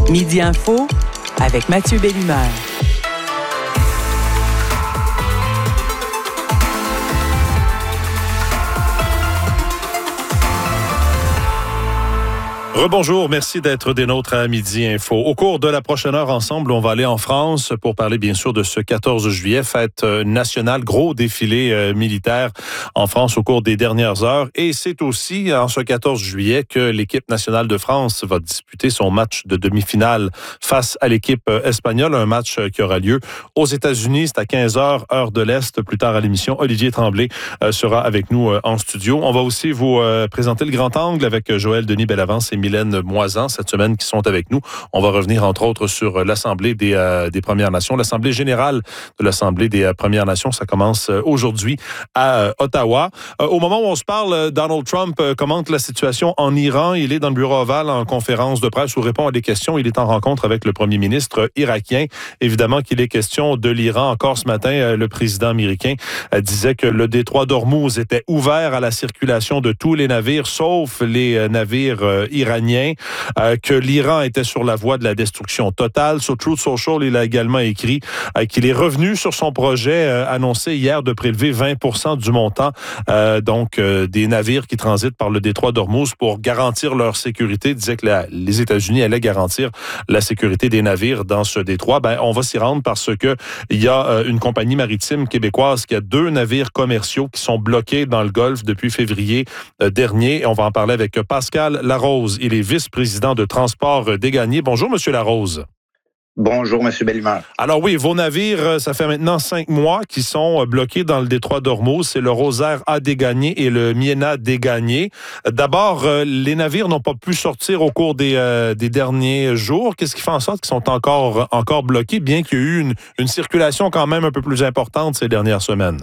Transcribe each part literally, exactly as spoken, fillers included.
Midi Info avec Mathieu Bellumeur. Rebonjour, merci d'être des nôtres à Midi Info. Au cours de la prochaine heure ensemble, on va aller en France pour parler bien sûr de ce quatorze juillet, fête nationale, gros défilé euh, militaire en France au cours des dernières heures. Et c'est aussi en ce quatorze juillet que l'équipe nationale de France va disputer son match de demi-finale face à l'équipe espagnole, un match qui aura lieu aux États-Unis. C'est à quinze heures, heure de l'Est. Plus tard à l'émission, Olivier Tremblay euh, sera avec nous euh, en studio. On va aussi vous euh, présenter le grand angle avec Joël Denis Bellavance et Mylène Moisan cette semaine qui sont avec nous. On va revenir entre autres sur l'Assemblée des, euh, des Premières Nations. L'Assemblée générale de l'Assemblée des euh, Premières Nations, ça commence euh, aujourd'hui à euh, Ottawa. Euh, au moment où on se parle, Donald Trump euh, commente la situation en Iran. Il est dans le bureau ovale en conférence de presse où répond à des questions. Il est en rencontre avec le premier ministre irakien. Évidemment qu'il est question de l'Iran. Encore ce matin, euh, le président américain euh, disait que le détroit d'Ormuz était ouvert à la circulation de tous les navires, sauf les euh, navires euh, iraniens. Euh, que l'Iran était sur la voie de la destruction totale. Sur Truth Social, il a également écrit euh, qu'il est revenu sur son projet euh, annoncé hier de prélever vingt pour cent du montant euh, donc euh, des navires qui transitent par le détroit d'Ormuz pour garantir leur sécurité. Il disait que la, les États-Unis allaient garantir la sécurité des navires dans ce détroit. Ben, on va s'y rendre parce que il y a euh, une compagnie maritime québécoise qui a deux navires commerciaux qui sont bloqués dans le Golfe depuis février euh, dernier. On va en parler avec Pascal Larose. Il est vice-président de Transport des Gagnés. Bonjour, Monsieur Larose. Bonjour, M. Bellemare. Alors oui, vos navires, ça fait maintenant cinq mois qu'ils sont bloqués dans le détroit d'Ormuz. C'est le Rosaire A. Desgagnés et le Miena Desgagnés. D'abord, les navires n'ont pas pu sortir au cours des, euh, des derniers jours. Qu'est-ce qui fait en sorte qu'ils sont encore, encore bloqués, bien qu'il y ait eu une, une circulation quand même un peu plus importante ces dernières semaines?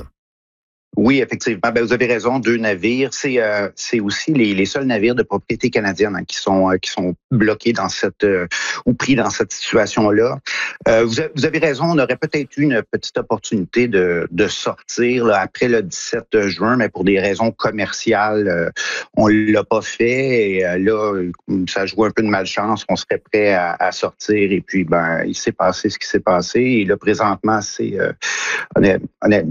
Oui, effectivement. Ben, vous avez raison, deux navires. C'est euh, c'est aussi les, les seuls navires de propriété canadienne hein, qui sont euh, qui sont bloqués dans cette euh, ou pris dans cette situation-là. Euh, vous, avez, vous avez raison, on aurait peut-être eu une petite opportunité de de sortir là, après le dix-sept juin, mais pour des raisons commerciales, euh, on l'a pas fait. Et euh, là, ça joue un peu de malchance. On serait prêt à, à sortir et puis ben il s'est passé ce qui s'est passé. Et là, présentement, c'est euh, on est, on est,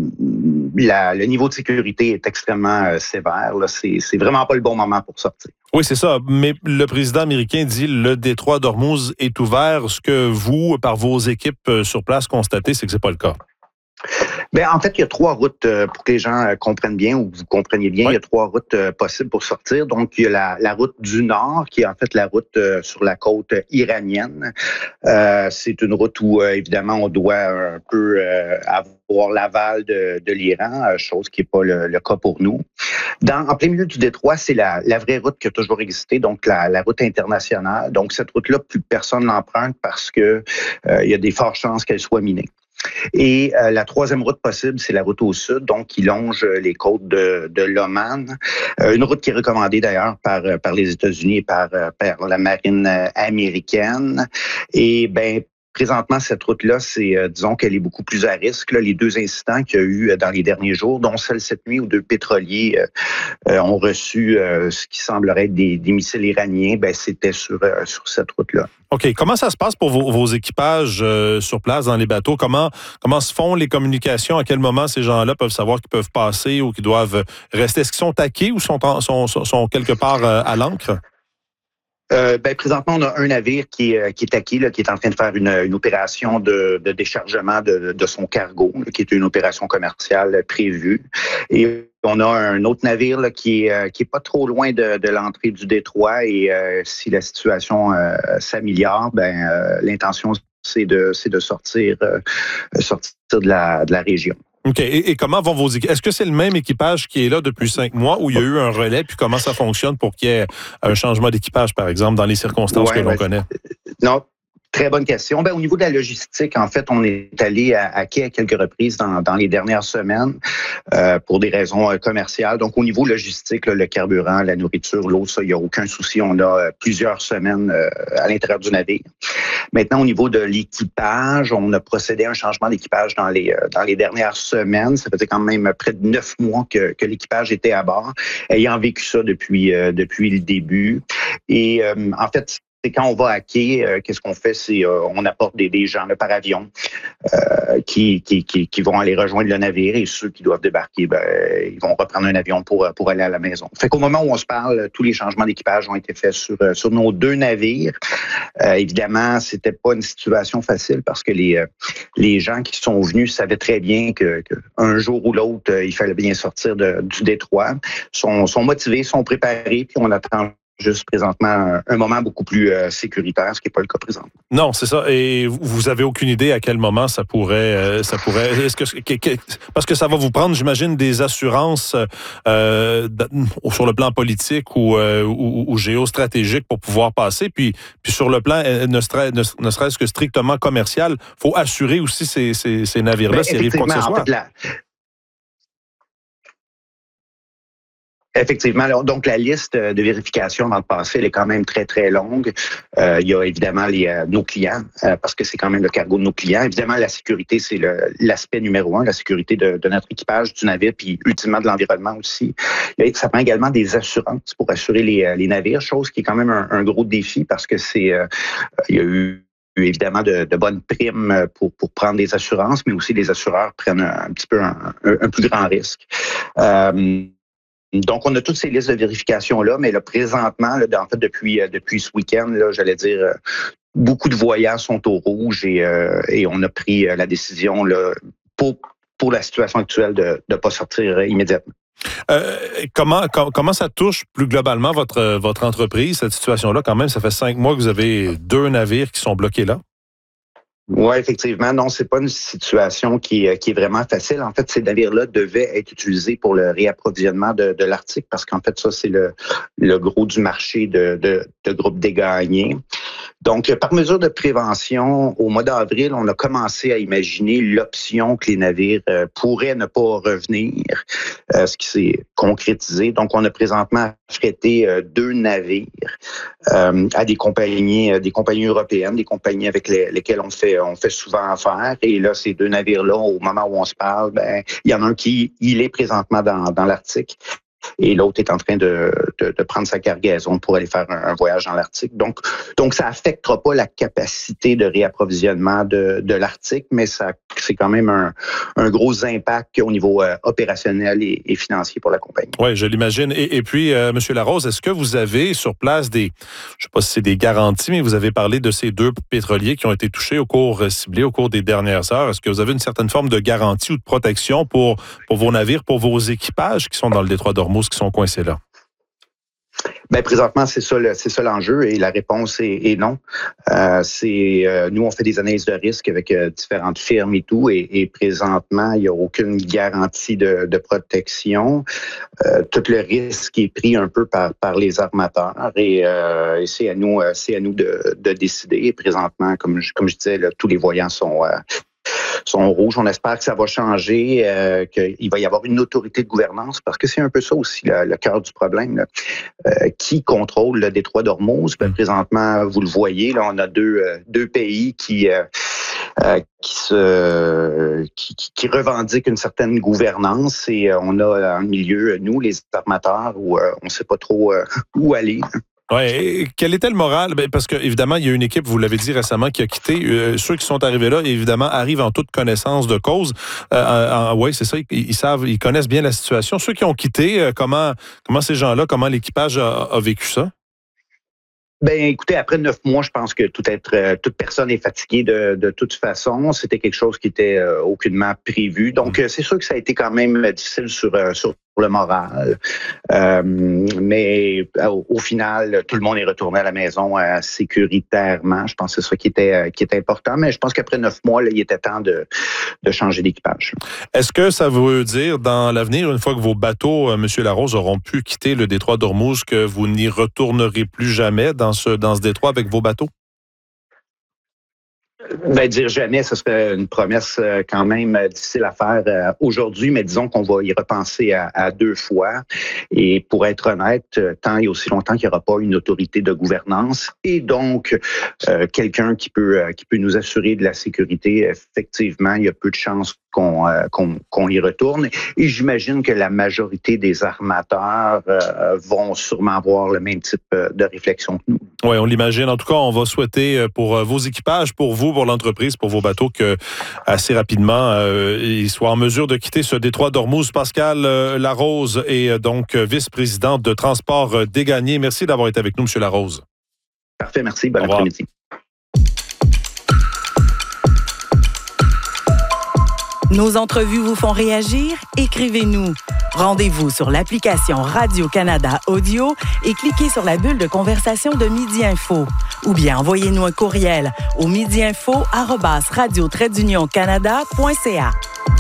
la, le niveau de sécurité est extrêmement euh, sévère. Là. C'est, c'est vraiment pas le bon moment pour sortir. Oui, c'est ça. Mais le président américain dit le détroit d'Ormuz est ouvert. Ce que vous, par vos équipes sur place, constatez, c'est que c'est pas le cas. Bien, en fait, il y a trois routes euh, pour que les gens euh, comprennent bien ou que vous compreniez bien. Oui. Il y a trois routes euh, possibles pour sortir. Donc, il y a la, la route du Nord, qui est en fait la route euh, sur la côte iranienne. Euh, c'est une route où, euh, évidemment, on doit un peu euh, avoir l'aval de, de l'Iran, euh, chose qui n'est pas le, le cas pour nous. Dans, en plein milieu du détroit, c'est la, la vraie route qui a toujours existé, donc la, la route internationale. Donc, cette route-là, plus personne l'emprunte parce que euh, il y a des fortes chances qu'elle soit minée. Et euh, la troisième route possible, c'est la route au sud, donc qui longe les côtes de, de l'Oman. Euh, une route qui est recommandée d'ailleurs par, par les États-Unis et par, par la marine américaine. Et ben présentement, cette route-là, c'est, euh, disons qu'elle est beaucoup plus à risque. Là, les deux incidents qu'il y a eu dans les derniers jours, dont celle cette nuit où deux pétroliers euh, euh, ont reçu euh, ce qui semblerait être des, des missiles iraniens, ben c'était sur, euh, sur cette route-là. OK. Comment ça se passe pour vos, vos équipages euh, sur place dans les bateaux? Comment, comment se font les communications? À quel moment ces gens-là peuvent savoir qu'ils peuvent passer ou qu'ils doivent rester? Est-ce qu'ils sont taqués ou sont, en, sont, sont, sont quelque part euh, à l'ancre? Euh, ben, présentement, on a un navire qui est, qui est taqué, là, qui est en train de faire une, une opération de, de déchargement de, de son cargo, là, qui est une opération commerciale prévue. Et on a un autre navire là, qui est, qui est pas trop loin de, de l'entrée du détroit. Et euh, si la situation euh, s'améliore, ben euh, l'intention c'est de, c'est de sortir, euh, sortir de la, de la région. OK. Et, et comment vont vos équipes? Est-ce que c'est le même équipage qui est là depuis cinq mois ou il y a eu un relais? Puis comment ça fonctionne pour qu'il y ait un changement d'équipage, par exemple, dans les circonstances ouais, que l'on ben, connaît? Non. Très bonne question. Ben, au niveau de la logistique, en fait, on est allé à, à quai à quelques reprises dans, dans les dernières semaines euh, pour des raisons euh, commerciales. Donc, au niveau logistique, là, le carburant, la nourriture, l'eau, ça, il n'y a aucun souci. On a euh, plusieurs semaines euh, à l'intérieur du navire. Maintenant, au niveau de l'équipage, on a procédé à un changement d'équipage dans les euh, dans les dernières semaines. Ça faisait quand même près de neuf mois que, que l'équipage était à bord, ayant vécu ça depuis euh, depuis le début. Et euh, en fait, quand on va à quai, euh, qu'est-ce qu'on fait? C'est euh, on apporte des, des gens là, par avion euh, qui, qui, qui, qui vont aller rejoindre le navire et ceux qui doivent débarquer, ben, ils vont reprendre un avion pour, pour aller à la maison. Fait qu'au moment où on se parle, tous les changements d'équipage ont été faits sur, sur nos deux navires. Euh, évidemment, c'était pas une situation facile parce que les, euh, les gens qui sont venus savaient très bien que, que un jour ou l'autre, euh, il fallait bien sortir de, du détroit. Sont, sont motivés, sont préparés, puis on attend juste présentement un, un moment beaucoup plus euh, sécuritaire, ce qui n'est pas le cas présentement. Non, c'est ça. Et vous avez aucune idée à quel moment ça pourrait, euh, ça pourrait. Est-ce que, que, que parce que ça va vous prendre, j'imagine, des assurances euh, sur le plan politique ou, euh, ou, ou géostratégique pour pouvoir passer. Puis, puis sur le plan, ne, serait, ne, ne serait-ce que strictement commercial, il faut assurer aussi ces, ces, ces navires-là s'il arrive quoi que ce soit. En fait, la... Effectivement. Donc, la liste de vérification dans le passé, elle est quand même très, très longue. Euh, il y a évidemment les, euh, nos clients, euh, parce que c'est quand même le cargo de nos clients. Évidemment, la sécurité, c'est le, l'aspect numéro un, la sécurité de, de notre équipage, du navire, puis ultimement de l'environnement aussi. Ça prend également des assurances pour assurer les, les navires, chose qui est quand même un, un gros défi parce que c'est, euh, il y a eu évidemment de, de bonnes primes pour, pour prendre des assurances, mais aussi les assureurs prennent un, un petit peu un, un, un plus grand risque. Euh, Donc, on a toutes ces listes de vérification-là, mais là, présentement, là, en fait, depuis, depuis ce week-end, là, j'allais dire, beaucoup de voyants sont au rouge et, euh, et on a pris la décision là, pour, pour la situation actuelle de ne pas sortir immédiatement. Euh, comment, com- comment ça touche plus globalement votre, votre entreprise, cette situation-là? Quand même, ça fait cinq mois que vous avez deux navires qui sont bloqués là. Oui, effectivement. Non, c'est pas une situation qui, qui est vraiment facile. En fait, ces navires-là devaient être utilisés pour le réapprovisionnement de, de l'Arctique parce qu'en fait, ça, c'est le, le gros du marché de, de, de groupes dégagnés. Donc, par mesure de prévention, au mois d'avril, on a commencé à imaginer l'option que les navires euh, pourraient ne pas revenir, euh, ce qui s'est concrétisé. Donc, on a présentement affrété euh, deux navires euh, à des compagnies, euh, des compagnies européennes, des compagnies avec les, lesquelles on fait, on fait souvent affaire. Et là, ces deux navires-là, au moment où on se parle, ben, il y en a un qui il est présentement dans, dans l'Arctique. Et l'autre est en train de, de, de prendre sa cargaison pour aller faire un, un voyage dans l'Arctique. Donc, donc ça affectera pas la capacité de réapprovisionnement de, de l'Arctique, mais ça, c'est quand même un, un gros impact au niveau euh, opérationnel et, et financier pour la compagnie. Oui, je l'imagine. Et, et puis, euh, M. Larose, est-ce que vous avez sur place des, je ne sais pas si c'est des garanties, mais vous avez parlé de ces deux pétroliers qui ont été touchés au cours, ciblés au cours des dernières heures. Est-ce que vous avez une certaine forme de garantie ou de protection pour, pour vos navires, pour vos équipages qui sont dans le détroit d'Ormuz, qui sont coincés là? Ben présentement, c'est ça, le, c'est ça l'enjeu et la réponse est, est non. Euh, c'est euh, nous, on fait des analyses de risque avec euh, différentes firmes et tout, et, et présentement, il n'y a aucune garantie de, de protection. Euh, tout le risque est pris un peu par, par les armateurs et, euh, et c'est à nous, c'est à nous de, de décider. Et présentement, comme je, comme je disais, là, tous les voyants sont euh, sont rouges. On espère que ça va changer, euh, qu'il va y avoir une autorité de gouvernance, parce que c'est un peu ça aussi le, le cœur du problème. Là. Euh, qui contrôle le détroit d'Ormuz? Ben, présentement, vous le voyez, là, on a deux, euh, deux pays qui, euh, euh, qui, se, qui, qui, qui revendiquent une certaine gouvernance et euh, on a en milieu, nous, les armateurs, où euh, on ne sait pas trop euh, où aller. Oui. Quel était le moral? Parce qu'évidemment, il y a une équipe, vous l'avez dit récemment, qui a quitté. Euh, ceux qui sont arrivés là, évidemment, arrivent en toute connaissance de cause. Euh, oui, c'est ça. Ils, ils savent, ils connaissent bien la situation. Ceux qui ont quitté, euh, comment, comment ces gens-là, comment l'équipage a, a vécu ça? Ben, écoutez, après neuf mois, je pense que tout être, toute personne est fatiguée de, de toute façon. C'était quelque chose qui était euh, aucunement prévu. Donc, mmh. c'est sûr que ça a été quand même difficile sur, sur le moral. Euh, mais au, au final, tout le monde est retourné à la maison euh, sécuritairement. Je pense que c'est ça qui était, qui était important. Mais je pense qu'après neuf mois, là, il était temps de, de changer d'équipage. Est-ce que ça veut dire, dans l'avenir, une fois que vos bateaux, euh, M. Larose, auront pu quitter le détroit d'Ormuz, que vous n'y retournerez plus jamais dans ce, dans ce détroit avec vos bateaux? Ben, dire jamais, ce serait une promesse euh, quand même euh, difficile à faire euh, aujourd'hui, mais disons qu'on va y repenser à, à deux fois. Et pour être honnête, euh, tant et aussi longtemps qu'il n'y aura pas une autorité de gouvernance et donc euh, quelqu'un qui peut euh, qui peut nous assurer de la sécurité, effectivement, il y a peu de chances qu'on euh, qu'on, qu'on y retourne. Et j'imagine que la majorité des armateurs euh, vont sûrement avoir le même type de réflexion que nous. Oui, on l'imagine. En tout cas, on va souhaiter pour vos équipages, pour vous, pour l'entreprise, pour vos bateaux, que assez rapidement, euh, ils soient en mesure de quitter ce détroit d'Ormuz. Pascal euh, Larose est donc vice-président de Transport des Gagnés. Merci d'avoir été avec nous, M. Larose. Parfait, merci. Bon après-midi. Nos entrevues vous font réagir? Écrivez-nous. Rendez-vous sur l'application Radio-Canada Audio et cliquez sur la bulle de conversation de Midi Info. Ou bien envoyez-nous un courriel au midiinfo arobase radio trait d'union canada point c a.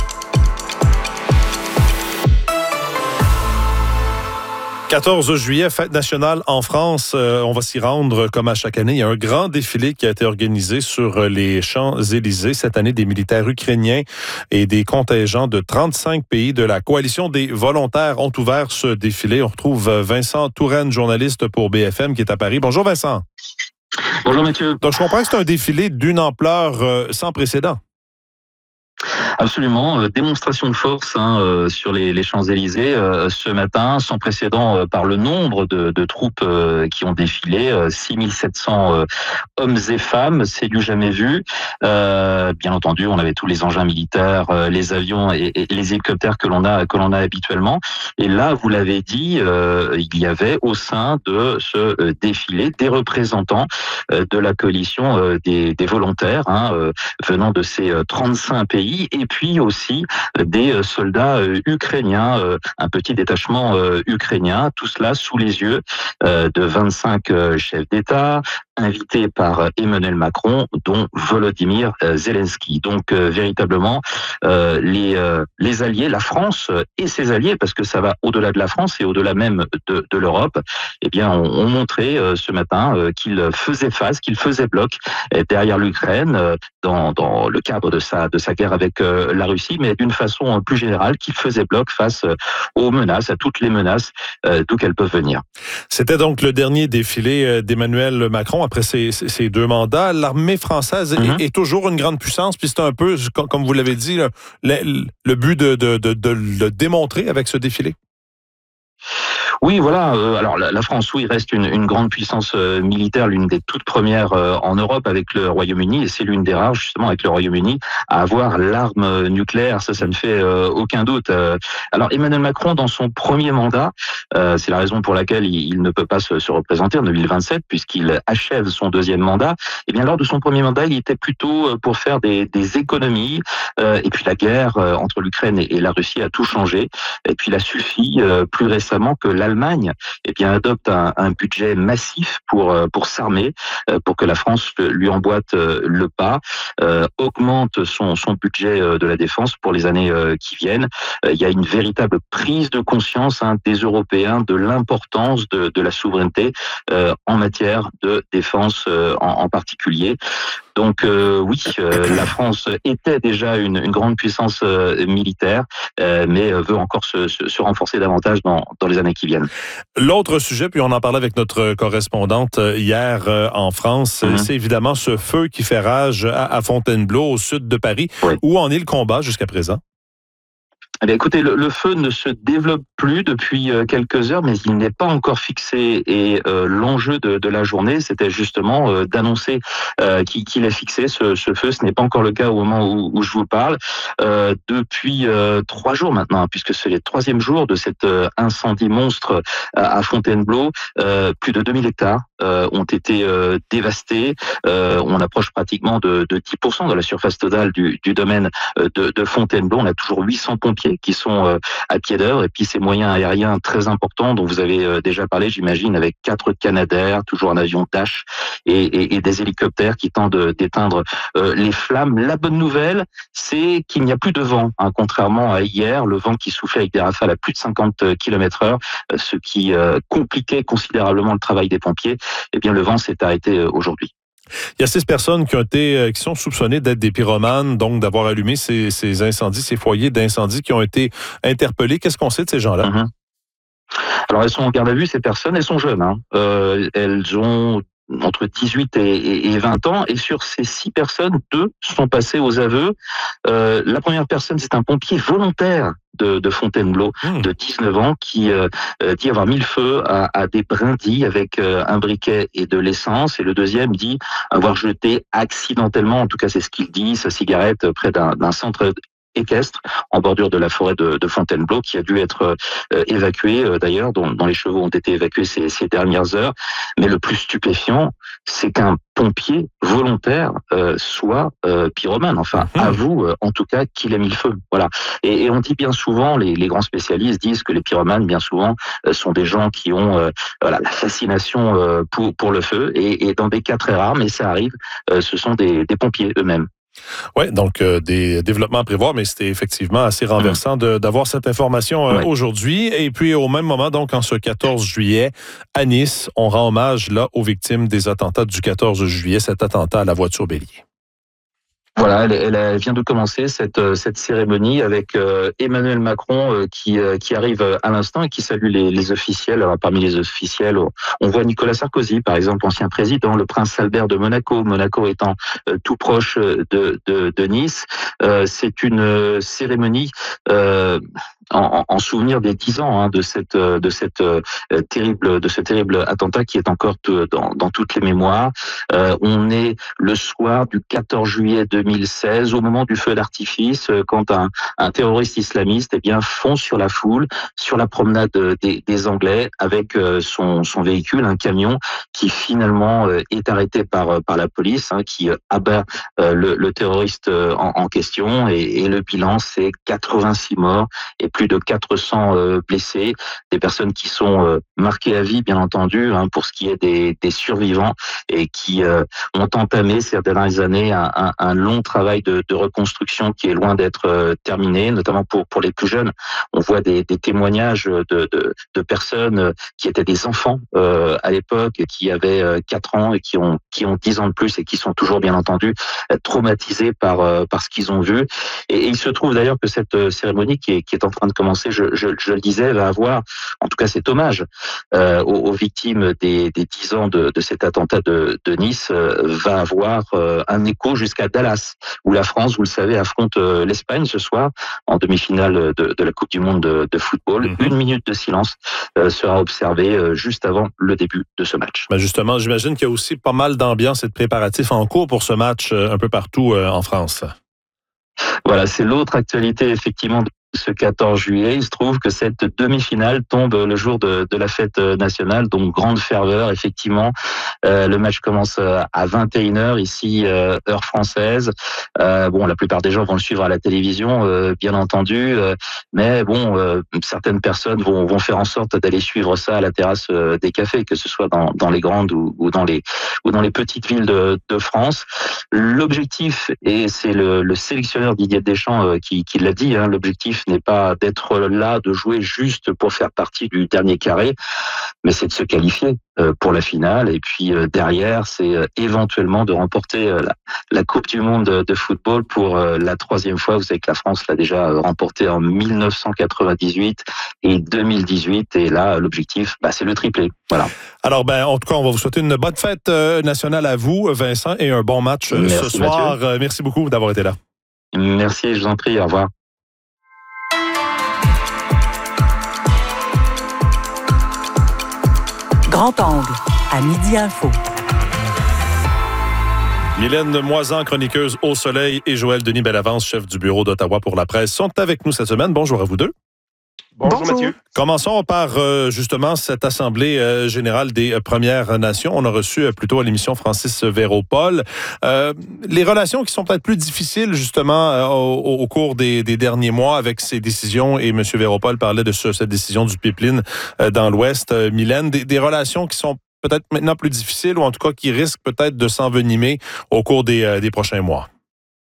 quatorze juillet, fête nationale en France. Euh, on va s'y rendre comme à chaque année. Il y a un grand défilé qui a été organisé sur les Champs-Élysées. Cette année, des militaires ukrainiens et des contingents de trente-cinq pays de la coalition des volontaires ont ouvert ce défilé. On retrouve Vincent Touraine, journaliste pour B F M, qui est à Paris. Bonjour Vincent. Bonjour Mathieu. Donc je comprends que c'est un défilé d'une ampleur euh, sans précédent. Absolument, euh, démonstration de force hein, euh, sur les, les Champs-Élysées euh, ce matin, sans précédent euh, par le nombre de, de troupes euh, qui ont défilé, euh, six mille sept cents euh, hommes et femmes, c'est du jamais vu. Euh, bien entendu, on avait tous les engins militaires, euh, les avions et, et les hélicoptères que l'on a que l'on a habituellement. Et là, vous l'avez dit, euh, il y avait au sein de ce euh, défilé des représentants euh, de la coalition euh, des, des volontaires hein, euh, venant de ces euh, trente-cinq pays. Et puis aussi des soldats ukrainiens, un petit détachement ukrainien, tout cela sous les yeux de vingt-cinq chefs d'État, invités par Emmanuel Macron, dont Volodymyr Zelensky. Donc euh, véritablement, euh, les, euh, les alliés, la France et ses alliés, parce que ça va au-delà de la France et au-delà même de, de l'Europe, eh bien, ont, ont montré euh, ce matin euh, qu'ils faisaient face, qu'ils faisaient bloc euh, derrière l'Ukraine euh, dans, dans le cadre de sa, de sa guerre avec euh, la Russie, mais d'une façon plus générale, qu'ils faisaient bloc face euh, aux menaces, à toutes les menaces euh, d'où qu'elles peuvent venir. C'était donc le dernier défilé d'Emmanuel Macron après ces, ces deux mandats. L'armée française mm-hmm. est, est toujours une grande puissance, puis c'est un peu, comme vous l'avez dit, le, le, le but de, de, de, de le démontrer avec ce défilé. Oui, voilà. Euh, alors la, la France, oui, reste une, une grande puissance euh, militaire, l'une des toutes premières euh, en Europe avec le Royaume-Uni, et c'est l'une des rares justement avec le Royaume-Uni à avoir l'arme nucléaire. Ça, ça ne fait euh, aucun doute. Euh, alors Emmanuel Macron, dans son premier mandat, euh, c'est la raison pour laquelle il, il ne peut pas se, se représenter en deux mille vingt-sept puisqu'il achève son deuxième mandat. Et bien lors de son premier mandat, il était plutôt pour faire des, des économies. Euh, et puis la guerre euh, entre l'Ukraine et, et la Russie a tout changé. Et puis il a suffi euh, plus récemment que l'Allemagne eh bien, adopte un, un budget massif pour, pour s'armer, pour que la France lui emboîte le pas, euh, augmente son, son budget de la défense pour les années qui viennent. Il y a une véritable prise de conscience hein, des Européens de l'importance de, de la souveraineté euh, en matière de défense euh, en, en particulier. Donc euh, oui, euh, la France était déjà une, une grande puissance euh, militaire, euh, mais veut encore se, se, se renforcer davantage dans, dans les années qui viennent. L'autre sujet, puis on en parlait avec notre correspondante hier euh, en France, mm-hmm. c'est évidemment ce feu qui fait rage à, à Fontainebleau, au sud de Paris. Oui. Où en est le combat jusqu'à présent? Eh bien, écoutez, le, le feu ne se développe plus depuis quelques heures, mais il n'est pas encore fixé. Et euh, l'enjeu de, de la journée, c'était justement euh, d'annoncer euh, qu'il, qu'il est fixé, ce, ce feu. Ce n'est pas encore le cas au moment où, où je vous parle. Euh, depuis euh, trois jours maintenant, puisque c'est le troisième jour de cet euh, incendie monstre à, à Fontainebleau, euh, plus de deux mille hectares euh, ont été euh, dévastés. Euh, on approche pratiquement de, de dix pour cent de la surface totale du, du domaine de, de Fontainebleau. On a toujours huit cents pompiers qui sont euh, à pied d'œuvre, et puis ces moyens aériens très importants dont vous avez euh, déjà parlé, j'imagine, avec quatre Canadair, toujours un avion Dash et, et, et des hélicoptères qui tentent d'éteindre euh, les flammes. La bonne nouvelle, c'est qu'il n'y a plus de vent, hein, contrairement à hier, le vent qui soufflait avec des rafales à plus de cinquante kilomètres heure, euh, ce qui euh, compliquait considérablement le travail des pompiers. Eh bien, le vent s'est arrêté euh, aujourd'hui. Il y a six personnes qui ont été, qui sont soupçonnées d'être des pyromanes, donc d'avoir allumé ces, ces incendies, ces foyers d'incendie qui ont été interpellés. Qu'est-ce qu'on sait de ces gens-là? Mm-hmm. Alors, elles sont en garde à vue, ces personnes, elles sont jeunes. Hein. Euh, elles ont entre dix-huit et vingt ans, et sur ces six personnes, deux sont passées aux aveux. Euh, la première personne, c'est un pompier volontaire de, de Fontainebleau, mmh. de dix-neuf ans, qui euh, dit avoir mis le feu à, à des brindilles avec euh, un briquet et de l'essence. Et le deuxième dit avoir jeté accidentellement, en tout cas c'est ce qu'il dit, sa cigarette près d'un, d'un centre équestre en bordure de la forêt de, de Fontainebleau, qui a dû être euh, évacué euh, d'ailleurs, dont, dont les chevaux ont été évacués ces, ces dernières heures. Mais le plus stupéfiant, c'est qu'un pompier volontaire euh, soit euh, pyromane. Enfin, mmh. avoue euh, en tout cas qu'il a mis le feu. Voilà. Et, et on dit bien souvent, les, les grands spécialistes disent que les pyromanes, bien souvent, euh, sont des gens qui ont euh, voilà, la fascination euh, pour, pour le feu. Et, et dans des cas très rares, mais ça arrive, euh, ce sont des, des pompiers eux-mêmes. Oui, donc euh, des développements à prévoir, mais c'était effectivement assez renversant de, d'avoir cette information euh, ouais. aujourd'hui. Et puis au même moment, donc en ce quatorze juillet, à Nice, on rend hommage là aux victimes des attentats du quatorze juillet, cet attentat à la voiture bélier. Voilà, elle, elle vient de commencer cette cette cérémonie avec euh, Emmanuel Macron euh, qui euh, qui arrive à l'instant et qui salue les, les officiels. Alors, parmi les officiels, on voit Nicolas Sarkozy, par exemple, ancien président, le prince Albert de Monaco, Monaco étant euh, tout proche de de, de Nice. Euh, c'est une cérémonie euh, en, en souvenir des dix ans hein, de cette de cette euh, terrible de ce terrible attentat qui est encore t- dans dans toutes les mémoires. Euh, on est le soir du quatorze juillet deux mille seize, au moment du feu d'artifice, quand un, un terroriste islamiste eh bien, fonce sur la foule, sur la promenade des, des Anglais, avec son, son véhicule, un camion, qui finalement est arrêté par, par la police, hein, qui abat le, le terroriste en, en question, et, et le bilan, c'est quatre-vingt-six morts et plus de quatre cents blessés, des personnes qui sont marquées à vie, bien entendu, hein, pour ce qui est des, des survivants, et qui ont entamé ces dernières années un, un, un long travail de, de reconstruction qui est loin d'être euh, terminé, notamment pour pour les plus jeunes. On voit des, des témoignages de, de de personnes qui étaient des enfants euh, à l'époque, qui avaient euh, quatre ans et qui ont qui ont dix ans de plus et qui sont toujours bien entendu traumatisés par euh, par ce qu'ils ont vu. Et, et il se trouve d'ailleurs que cette cérémonie qui est qui est en train de commencer, je je, je le disais, va avoir en tout cas cet hommage euh, aux, aux victimes des des dix ans de de cet attentat de de Nice euh, va avoir euh, un écho jusqu'à Dallas, où la France, vous le savez, affronte l'Espagne ce soir en demi-finale de, de la Coupe du Monde de, de football. Mm-hmm. Une minute de silence euh, sera observée euh, juste avant le début de ce match. Ben justement, j'imagine qu'il y a aussi pas mal d'ambiance et de préparatifs en cours pour ce match euh, un peu partout euh, en France. Voilà, c'est l'autre actualité effectivement de ce quatorze juillet. Il se trouve que cette demi-finale tombe le jour de, de la fête nationale, donc grande ferveur, effectivement. Euh, le match commence à vingt et une heures, ici, euh, heure française. Euh, bon, la plupart des gens vont le suivre à la télévision, euh, bien entendu, euh, mais bon, euh, certaines personnes vont, vont faire en sorte d'aller suivre ça à la terrasse euh, des cafés, que ce soit dans, dans les grandes ou, ou, dans les, ou dans les petites villes de, de France. L'objectif, et c'est le, le sélectionneur Didier Deschamps euh, qui, qui l'a dit, hein, l'objectif n'est pas d'être là, de jouer juste pour faire partie du dernier carré, mais c'est de se qualifier euh, pour la finale. Et puis euh, derrière, c'est euh, éventuellement de remporter euh, la, la Coupe du Monde de, de football pour euh, la troisième fois. Vous savez que la France l'a déjà euh, remporté en mille neuf cent quatre-vingt-dix-huit et deux mille dix-huit. Et là, l'objectif, bah, c'est le triplé. Voilà. Alors, ben, en tout cas, on va vous souhaiter une bonne fête euh, nationale à vous, Vincent, et un bon match euh, Merci, ce soir. Mathieu. Merci beaucoup d'avoir été là. Merci, je vous en prie. Au revoir. Grand Angle, à Midi Info. Mylène Moisan, chroniqueuse au Soleil, et Joël Denis Bellavance, chef du bureau d'Ottawa pour la presse, sont avec nous cette semaine. Bonjour à vous deux. Bonjour, Bonjour Mathieu. Commençons par euh, justement cette Assemblée euh, générale des euh, Premières Nations. On a reçu euh, plutôt à l'émission Francis Véropol. Euh, les relations qui sont peut-être plus difficiles justement euh, au, au cours des, des derniers mois avec ces décisions, et M. Véropol parlait de ce, cette décision du pipeline euh, dans l'Ouest. Euh, Mylène, des, des relations qui sont peut-être maintenant plus difficiles, ou en tout cas qui risquent peut-être de s'envenimer au cours des, euh, des prochains mois.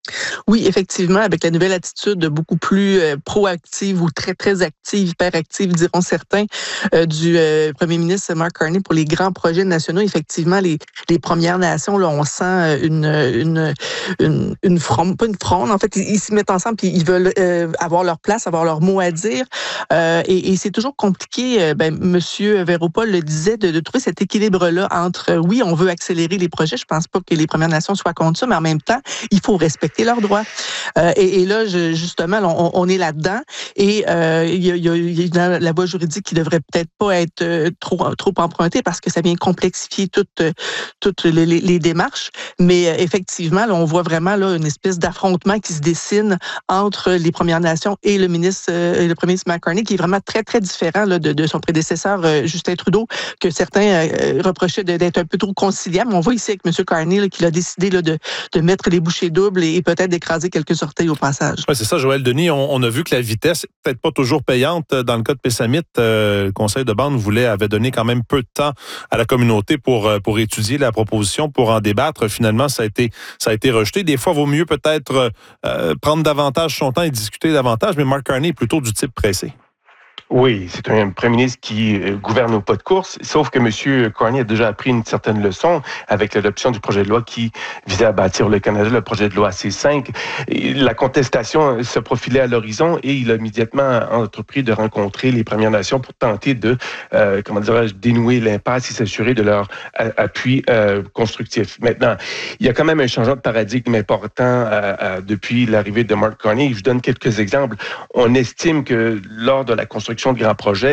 Oui, effectivement, avec la nouvelle attitude beaucoup plus euh, proactive ou très, très active, hyperactive, diront certains, euh, du euh, premier ministre Mark Carney pour les grands projets nationaux, effectivement, les, les Premières Nations, là, on sent une, une, une, une fronde, pas une fronde, en fait, ils, ils se mettent ensemble puis ils veulent euh, avoir leur place, avoir leur mot à dire. Euh, et, et c'est toujours compliqué, euh, ben, Monsieur Véropol le disait, de, de trouver cet équilibre-là entre, euh, oui, on veut accélérer les projets, je pense pas que les Premières Nations soient contre ça, mais en même temps, il faut respecter leurs droits. Euh, et, et là, je, justement, on, on est là-dedans et euh, il y a, il y a la voie juridique qui devrait peut-être pas être euh, trop trop empruntée parce que ça vient complexifier toutes toutes les, les, les démarches. Mais euh, effectivement, là, on voit vraiment là une espèce d'affrontement qui se dessine entre les Premières Nations et le ministre, euh, le premier ministre Mark Carney, qui est vraiment très très différent là, de, de son prédécesseur euh, Justin Trudeau, que certains euh, reprochaient de, d'être un peu trop conciliable. On voit ici avec M. Carney là, qu'il a décidé là, de de mettre les bouchées doubles et, et peut-être d'écraser quelques orteils au passage. Oui, c'est ça, Joël Denis. On, on a vu que la vitesse n'est peut-être pas toujours payante. Dans le cas de Pessamit, euh, le conseil de bande voulait, avait donné quand même peu de temps à la communauté pour, pour étudier la proposition, pour en débattre. Finalement, ça a été, ça a été rejeté. Des fois, il vaut mieux peut-être euh, prendre davantage son temps et discuter davantage, mais Mark Carney est plutôt du type pressé. Oui, c'est un premier ministre qui gouverne au pas de course, sauf que M. Carney a déjà appris une certaine leçon avec l'adoption du projet de loi qui visait à bâtir le Canada, le projet de loi C cinq. Et la contestation se profilait à l'horizon et il a immédiatement entrepris de rencontrer les Premières Nations pour tenter de, euh, comment dirais-je, dénouer l'impasse et s'assurer de leur appui euh, constructif. Maintenant, il y a quand même un changement de paradigme important euh, euh, depuis l'arrivée de Mark Carney. Je vous donne quelques exemples. On estime que lors de la construction de grands projets,